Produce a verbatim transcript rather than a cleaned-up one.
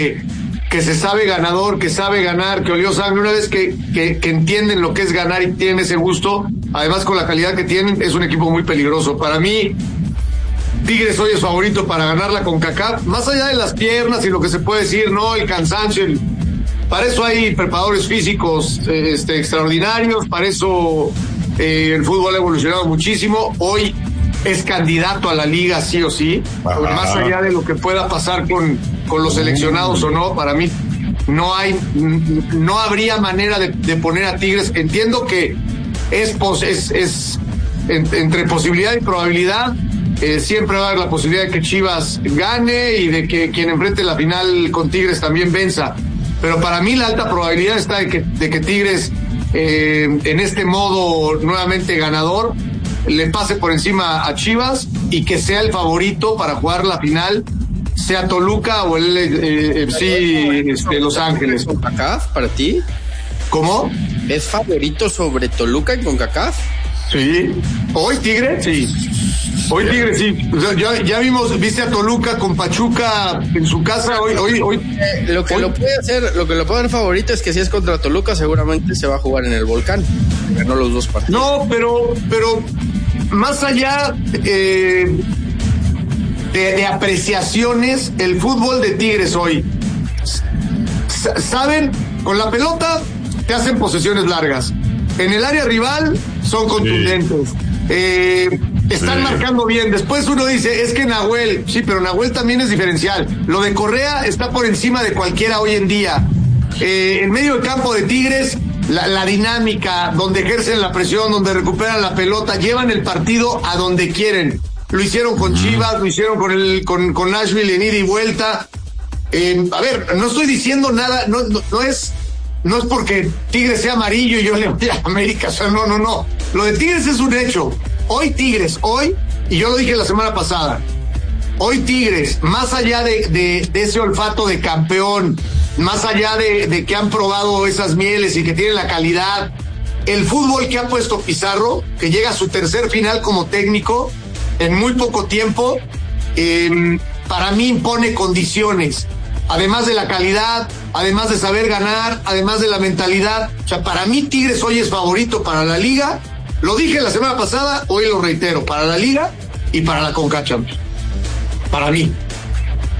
que se sabe ganador, que sabe ganar, que olió sangre, una vez que, que, que entienden lo que es ganar y tienen ese gusto, además con la calidad que tienen, es un equipo muy peligroso. Para mí, Tigres hoy es favorito para ganar la CONCACAF, más allá de las piernas y lo que se puede decir, ¿no? El cansancio, el... para eso hay preparadores físicos este, extraordinarios, para eso eh, el fútbol ha evolucionado muchísimo. Hoy es candidato a la liga sí o sí, ajá, más allá de lo que pueda pasar con, con los seleccionados o no. Para mí no hay, no habría manera de, de poner a Tigres. Entiendo que es, es, es en, entre posibilidad y probabilidad, eh, siempre va a haber la posibilidad de que Chivas gane y de que quien enfrente la final con Tigres también venza, pero para mí la alta probabilidad está de que, de que Tigres eh, en este modo nuevamente ganador le pase por encima a Chivas y que sea el favorito para jugar la final, sea Toluca o el eh, F C este, Los Ángeles. ¿CONCACAF para ti? ¿Cómo? ¿Es favorito sobre Toluca en CONCACAF? Sí. ¿Hoy Tigre? Sí. Hoy Tigre, sí. O sea, ya, ya vimos, viste a Toluca con Pachuca en su casa. Hoy, hoy, hoy. Eh, lo que hoy. lo puede hacer, lo que lo puede hacer favorito es que si es contra Toluca, seguramente se va a jugar en el Volcán. Ganó los dos partidos. No, pero, pero más allá eh, de, de apreciaciones, el fútbol de Tigres hoy, saben, con la pelota te hacen posesiones largas. En el área rival son contundentes. Sí. Eh, están sí. marcando bien. Después uno dice, es que Nahuel, sí, pero Nahuel también es diferencial. Lo de Correa está por encima de cualquiera hoy en día. Eh, en medio del campo de Tigres, la, la dinámica, donde ejercen la presión, donde recuperan la pelota, llevan el partido a donde quieren. Lo hicieron con Chivas, lo hicieron con el con, con Nashville en ida y vuelta. Eh, a ver, no estoy diciendo nada, no, no, no es no es porque Tigres sea amarillo y yo le voy a América, o sea, no, no, no. Lo de Tigres es un hecho. Hoy Tigres, hoy, y yo lo dije la semana pasada, hoy Tigres, más allá de, de, de ese olfato de campeón, más allá de, de que han probado esas mieles y que tienen la calidad, el fútbol que ha puesto Pizarro, que llega a su tercer final como técnico en muy poco tiempo, eh, para mí impone condiciones. Además de la calidad, además de saber ganar, además de la mentalidad. O sea, para mí Tigres hoy es favorito para la Liga. Lo dije la semana pasada, hoy lo reitero, para la Liga y para la CONCACAF. Para mí.